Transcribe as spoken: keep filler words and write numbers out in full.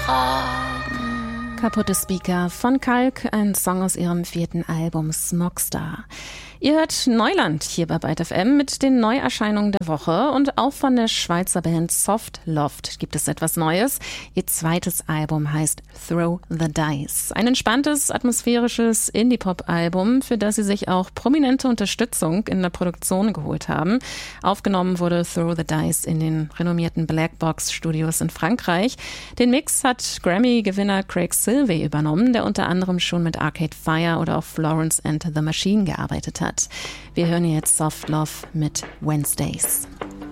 Kaputte Speaker von Kalk, ein Song aus ihrem vierten Album Smogstar. Ihr hört Neuland hier bei Byte F M mit den Neuerscheinungen der Woche und auch von der Schweizer Band Soft Loft gibt es etwas Neues. Ihr zweites Album heißt Throw the Dice. Ein entspanntes, atmosphärisches Indie-Pop-Album, für das sie sich auch prominente Unterstützung in der Produktion geholt haben. Aufgenommen wurde Throw the Dice in den renommierten Blackbox Studios in Frankreich. Den Mix hat Grammy-Gewinner Craig Silvey übernommen, der unter anderem schon mit Arcade Fire oder auch Florence and the Machine gearbeitet hat. Wir hören jetzt Soft Love mit Wednesdays.